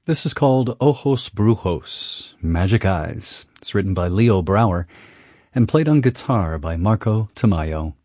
This is called Ojos Brujos, Magic Eyes. It's written by Leo Brouwer and played on guitar by Marco Tamayo.